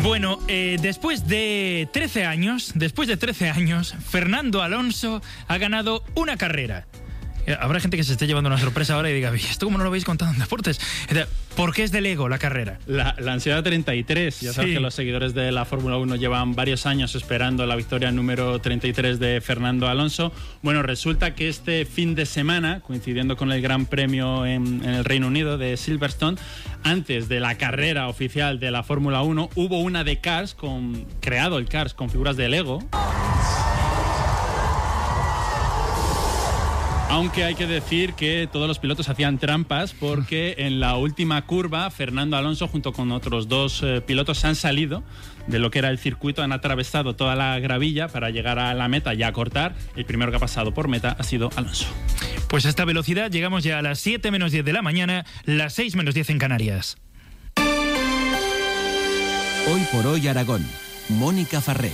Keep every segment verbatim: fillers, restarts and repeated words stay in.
Bueno, eh, después de trece años, después de trece años, Fernando Alonso ha ganado una carrera. Habrá gente que se esté llevando una sorpresa ahora y diga, ¿esto cómo no lo habéis contado en deportes? ¿Por qué es de Lego la carrera? La, la ansiedad treinta y tres. Ya sabes sí. que los seguidores de la Fórmula uno llevan varios años esperando la victoria número treinta y tres de Fernando Alonso. Bueno, resulta que este fin de semana, coincidiendo con el Gran Premio en, en el Reino Unido de Silverstone, antes de la carrera oficial de la Fórmula uno, hubo una de Cars, con, creado el Cars con figuras de Lego. Aunque hay que decir que todos los pilotos hacían trampas porque en la última curva Fernando Alonso junto con otros dos eh, pilotos se han salido de lo que era el circuito, han atravesado toda la gravilla para llegar a la meta y a cortar. El primero que ha pasado por meta ha sido Alonso. Pues a esta velocidad llegamos ya a las siete menos diez de la mañana, las seis menos diez en Canarias. Hoy por hoy Aragón. Mónica Farré.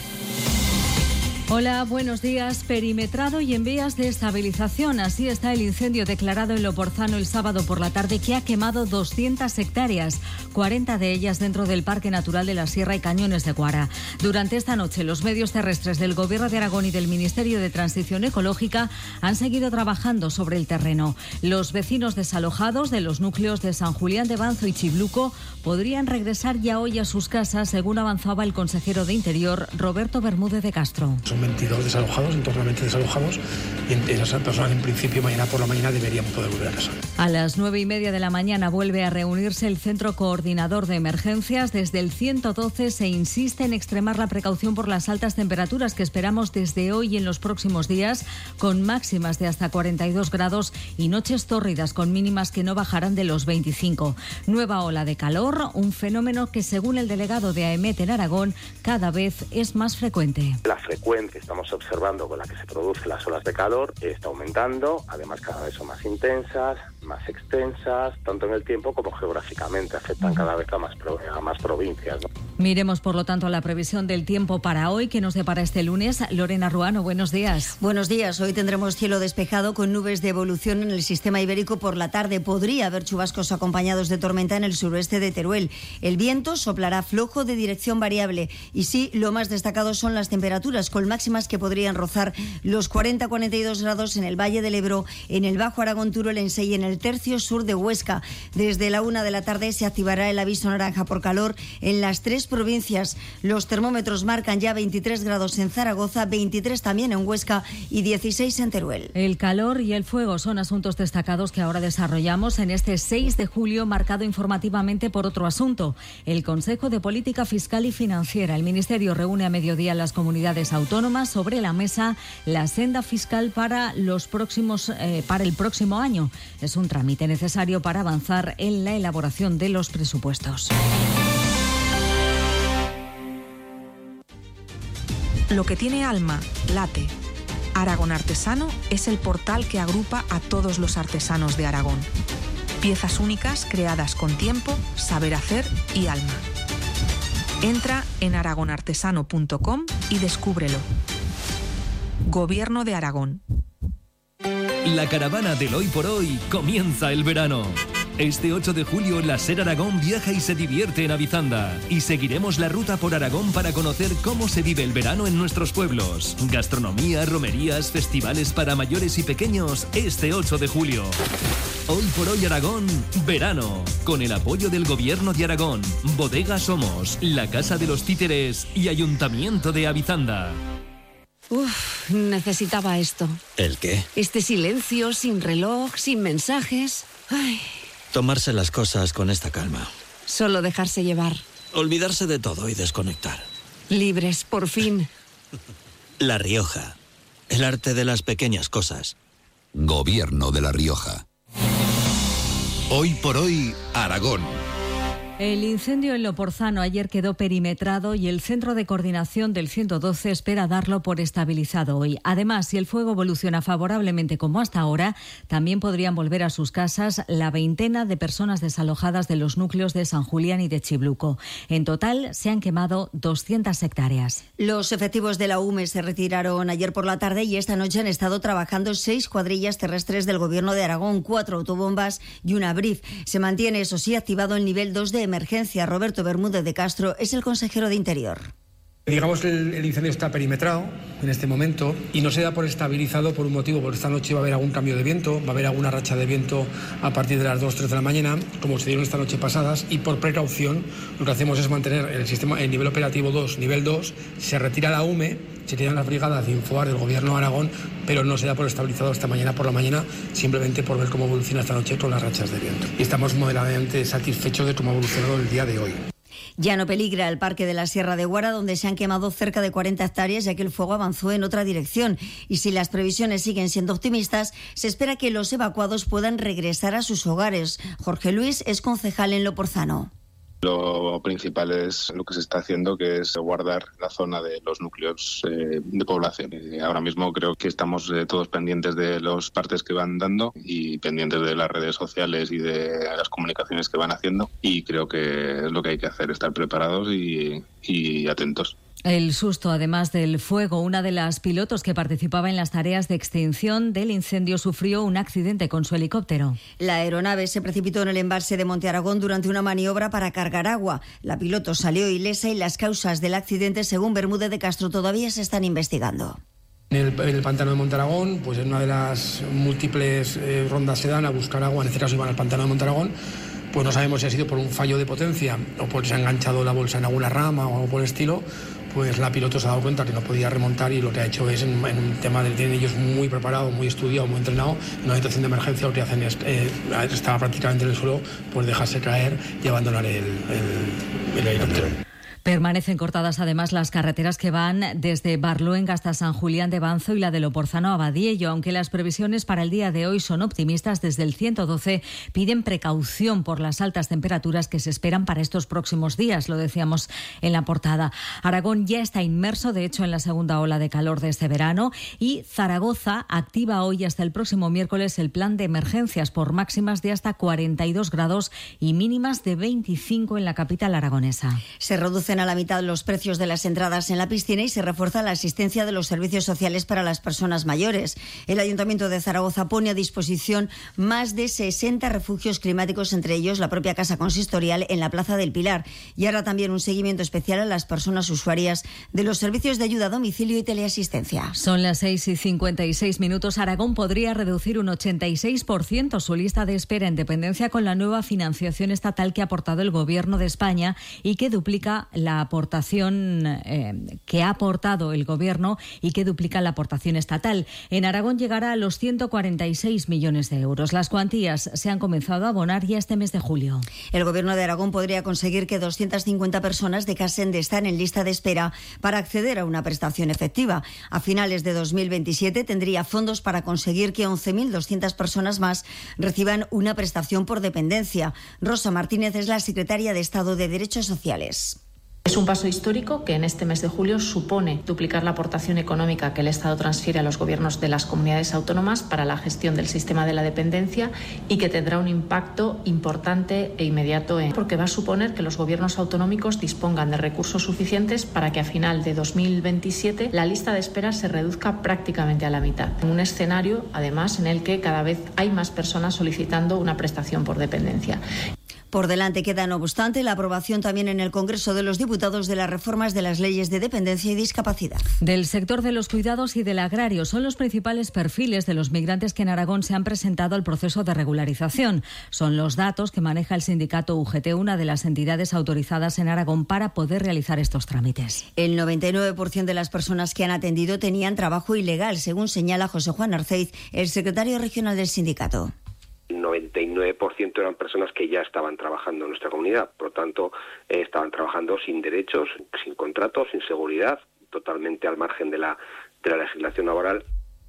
Hola, buenos días. Perimetrado y en vías de estabilización. Así está el incendio declarado en Loporzano el sábado por la tarde, que ha quemado doscientas hectáreas, cuarenta de ellas dentro del Parque Natural de la Sierra y Cañones de Guara. Durante esta noche, los medios terrestres del Gobierno de Aragón y del Ministerio de Transición Ecológica han seguido trabajando sobre el terreno. Los vecinos desalojados de los núcleos de San Julián de Banzo y Chibluco podrían regresar ya hoy a sus casas, según avanzaba el consejero de Interior, Roberto Bermúdez de Castro. veintidós desalojados, en torno a veinte desalojados, y esas personas en principio mañana por la mañana deberían poder volver a casa. A las nueve y media de la mañana vuelve a reunirse el Centro Coordinador de Emergencias. Desde el ciento doce se insiste en extremar la precaución por las altas temperaturas que esperamos desde hoy y en los próximos días, con máximas de hasta cuarenta y dos grados y noches tórridas con mínimas que no bajarán de los veinticinco. Nueva ola de calor, un fenómeno que según el delegado de AEMET en Aragón cada vez es más frecuente. La frecuencia que estamos observando con la que se producen las olas de calor está aumentando, además cada vez son más intensas, más extensas, tanto en el tiempo como geográficamente, afectan cada vez a más, a más provincias, ¿no? Miremos, por lo tanto, la previsión del tiempo para hoy, que nos depara este lunes. Lorena Ruano, buenos días. Buenos días. Hoy tendremos cielo despejado con nubes de evolución en el sistema ibérico por la tarde. Podría haber chubascos acompañados de tormenta en el suroeste de Teruel. El viento soplará flojo de dirección variable. Y sí, lo más destacado son las temperaturas, con máximas que podrían rozar los cuarenta a cuarenta y dos grados en el Valle del Ebro, en el Bajo Aragón, Teruel, Ensey y en el tercio sur de Huesca. Desde la una de la tarde se activará el aviso naranja por calor en las tres provincias. Los termómetros marcan ya veintitrés grados en Zaragoza, veintitrés también en Huesca y dieciséis en Teruel. El calor y el fuego son asuntos destacados que ahora desarrollamos en este seis de julio, marcado informativamente por otro asunto: el Consejo de Política Fiscal y Financiera. El Ministerio reúne a mediodía las comunidades autónomas. Sobre la mesa la senda fiscal para los próximos eh, para el próximo año. Es un trámite necesario para avanzar en la elaboración de los presupuestos. Lo que tiene alma, late. Aragón Artesano es el portal que agrupa a todos los artesanos de Aragón. Piezas únicas creadas con tiempo, saber hacer y alma. Entra en aragon artesano punto com y descúbrelo. Gobierno de Aragón. La caravana del Hoy por Hoy comienza el verano. Este ocho de julio la SER Aragón viaja y se divierte en Avizanda. Y seguiremos la ruta por Aragón para conocer cómo se vive el verano en nuestros pueblos. Gastronomía, romerías, festivales para mayores y pequeños este ocho de julio. Hoy por Hoy Aragón, verano. Con el apoyo del Gobierno de Aragón, Bodega Somos, la Casa de los Títeres y Ayuntamiento de Avizanda. Uf, necesitaba esto. ¿El qué? Este silencio, sin reloj, sin mensajes. Ay. Tomarse las cosas con esta calma. Solo dejarse llevar. Olvidarse de todo y desconectar. Libres, por fin. La Rioja. El arte de las pequeñas cosas. Gobierno de La Rioja. Hoy por hoy, Aragón. El incendio en Loporzano ayer quedó perimetrado y el Centro de Coordinación del ciento doce espera darlo por estabilizado hoy. Además, si el fuego evoluciona favorablemente como hasta ahora, también podrían volver a sus casas la veintena de personas desalojadas de los núcleos de San Julián y de Chibluco. En total, se han quemado doscientas hectáreas. Los efectivos de la U M E se retiraron ayer por la tarde y esta noche han estado trabajando seis cuadrillas terrestres del Gobierno de Aragón, cuatro autobombas y una B R I F. Se mantiene, eso sí, activado el nivel dos de emergencia, Roberto Bermúdez de Castro, es el consejero de Interior. Digamos que el, el incendio está perimetrado en este momento y no se da por estabilizado por un motivo, porque esta noche va a haber algún cambio de viento, va a haber alguna racha de viento a partir de las dos, tres de la mañana, como se dieron esta noche pasadas, y por precaución lo que hacemos es mantener el sistema, el nivel operativo dos, nivel dos, se retira la U M E, se tiran las brigadas de Infoar del Gobierno de Aragón, pero no se da por estabilizado esta mañana por la mañana, simplemente por ver cómo evoluciona esta noche con las rachas de viento. Y estamos moderadamente satisfechos de cómo ha evolucionado el día de hoy. Ya no peligra el Parque de la Sierra de Guara, donde se han quemado cerca de cuarenta hectáreas, ya que el fuego avanzó en otra dirección. Y si las previsiones siguen siendo optimistas, se espera que los evacuados puedan regresar a sus hogares. Jorge Luis es concejal en Loporzano. Lo principal es lo que se está haciendo, que es guardar la zona de los núcleos eh, de población. Eh, ahora mismo creo que estamos eh, todos pendientes de los partes que van dando y pendientes de las redes sociales y de las comunicaciones que van haciendo, y creo que es lo que hay que hacer, estar preparados y, y atentos. El susto, además del fuego, una de las pilotos que participaba en las tareas de extinción del incendio sufrió un accidente con su helicóptero. La aeronave se precipitó en el embalse de Monte Aragón durante una maniobra para cargar agua. La piloto salió ilesa y las causas del accidente, según Bermúdez de Castro, todavía se están investigando. En el, en el pantano de Monte Aragón, pues en una de las múltiples eh, rondas se dan a buscar agua, en este caso iban al pantano de Monte Aragón, pues no sabemos si ha sido por un fallo de potencia o porque se ha enganchado la bolsa en alguna rama o algo por el estilo. Pues la piloto se ha dado cuenta que no podía remontar y lo que ha hecho es, en, en un tema de tienen ellos muy preparado, muy estudiado, muy entrenado, en una situación de emergencia lo que hacen es, eh, estaba prácticamente en el suelo, pues dejarse caer y abandonar el, el, el helicóptero. Permanecen cortadas además las carreteras que van desde Barluenga hasta San Julián de Banzo y la de Loporzano a Badiello. Aunque las previsiones para el día de hoy son optimistas, desde el ciento doce piden precaución por las altas temperaturas que se esperan para estos próximos días, lo decíamos en la portada. Aragón ya está inmerso, de hecho, en la segunda ola de calor de este verano, y Zaragoza activa hoy hasta el próximo miércoles el plan de emergencias por máximas de hasta cuarenta y dos grados y mínimas de veinticinco en la capital aragonesa. Se reduce a la mitad los precios de las entradas en la piscina y se refuerza la asistencia de los servicios sociales para las personas mayores. El Ayuntamiento de Zaragoza pone a disposición más de sesenta refugios climáticos, entre ellos la propia Casa Consistorial en la Plaza del Pilar. Y ahora también un seguimiento especial a las personas usuarias de los servicios de ayuda a domicilio y teleasistencia. Son las seis y cincuenta y seis minutos. Aragón podría reducir un ochenta y seis por ciento su lista de espera en dependencia con la nueva financiación estatal que ha aportado el Gobierno de España y que duplica la aportación eh, que ha aportado el Gobierno y que duplica la aportación estatal. En Aragón llegará a los ciento cuarenta y seis millones de euros. Las cuantías se han comenzado a abonar ya este mes de julio. El Gobierno de Aragón podría conseguir que doscientas cincuenta personas dejasen de estar en lista de espera para acceder a una prestación efectiva. A finales de dos mil veintisiete tendría fondos para conseguir que once mil doscientas personas más reciban una prestación por dependencia. Rosa Martínez es la secretaria de Estado de Derechos Sociales. Es un paso histórico que en este mes de julio supone duplicar la aportación económica que el Estado transfiere a los gobiernos de las comunidades autónomas para la gestión del sistema de la dependencia y que tendrá un impacto importante e inmediato en, porque va a suponer que los gobiernos autonómicos dispongan de recursos suficientes para que a final de dos mil veintisiete la lista de espera se reduzca prácticamente a la mitad. En un escenario, además, en el que cada vez hay más personas solicitando una prestación por dependencia. Por delante queda, no obstante, la aprobación también en el Congreso de los Diputados de las reformas de las leyes de dependencia y discapacidad. Del sector de los cuidados y del agrario son los principales perfiles de los migrantes que en Aragón se han presentado al proceso de regularización. Son los datos que maneja el sindicato U G T, una de las entidades autorizadas en Aragón para poder realizar estos trámites. El noventa y nueve por ciento de las personas que han atendido tenían trabajo ilegal, según señala José Juan Arceiz, el secretario regional del sindicato. El noventa y nueve por ciento eran personas que ya estaban trabajando en nuestra comunidad, por lo tanto eh, estaban trabajando sin derechos, sin contratos, sin seguridad, totalmente al margen de la, de la legislación laboral.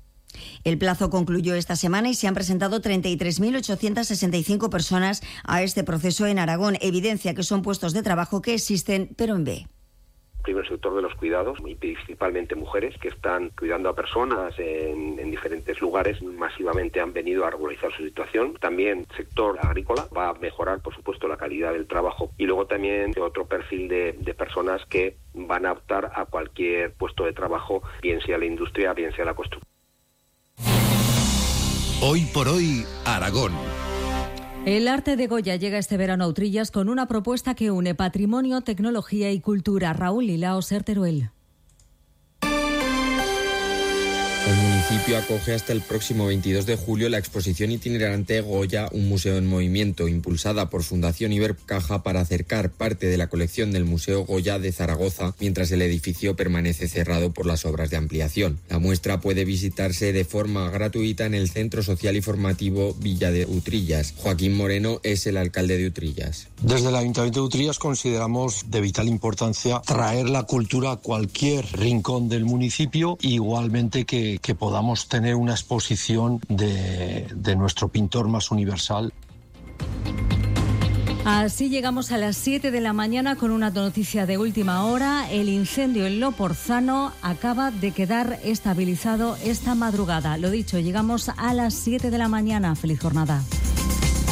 El plazo concluyó esta semana y se han presentado treinta y tres mil ochocientas sesenta y cinco personas a este proceso en Aragón, evidencia que son puestos de trabajo que existen, pero en B. Primero, el sector de los cuidados, y principalmente mujeres que están cuidando a personas en, en diferentes lugares, masivamente han venido a regularizar su situación. También el sector agrícola va a mejorar, por supuesto, la calidad del trabajo. Y luego también otro perfil de, de personas que van a optar a cualquier puesto de trabajo, bien sea la industria, bien sea la construcción. Hoy por hoy, Aragón. El arte de Goya llega este verano a Utrillas con una propuesta que une patrimonio, tecnología y cultura. Raúl Lilao, Ser Teruel. El municipio acoge hasta el próximo veintidós de julio la exposición itinerante Goya, un museo en movimiento, impulsada por Fundación Ibercaja para acercar parte de la colección del Museo Goya de Zaragoza, mientras el edificio permanece cerrado por las obras de ampliación. La muestra puede visitarse de forma gratuita en el Centro Social y Formativo Villa de Utrillas. Joaquín Moreno es el alcalde de Utrillas. Desde el Ayuntamiento de Utrillas consideramos de vital importancia traer la cultura a cualquier rincón del municipio, igualmente que que podamos tener una exposición de, de nuestro pintor más universal. Así llegamos a las siete de la mañana con una noticia de última hora. El incendio en Loporzano acaba de quedar estabilizado esta madrugada. Lo dicho, llegamos a las siete de la mañana. Feliz jornada.